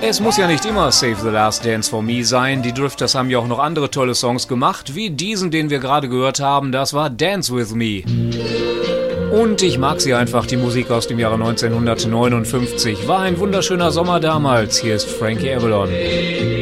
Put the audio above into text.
Es muss ja nicht immer Save the Last Dance for Me sein. Die Drifters haben ja auch noch andere tolle Songs gemacht, wie diesen, den wir gerade gehört haben. Das war Dance With Me. Und ich mag sie einfach, die Musik aus dem Jahre 1959. War ein wunderschöner Sommer damals. Hier ist Frankie Avalon.